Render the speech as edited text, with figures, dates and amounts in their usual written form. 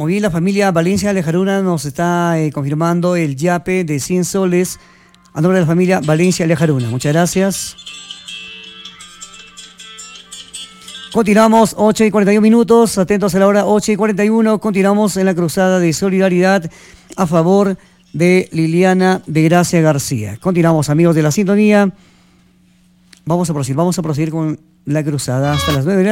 bien, la familia Valencia Alejaruna nos está confirmando el yape de 100 soles a nombre de la familia Valencia Alejaruna. Muchas gracias. Continuamos, 8:41, atentos a la hora 8:41. Continuamos en la cruzada de solidaridad a favor de Liliana de Gracia García. Continuamos, amigos de la sintonía. Vamos a proseguir con la cruzada hasta las 9 de la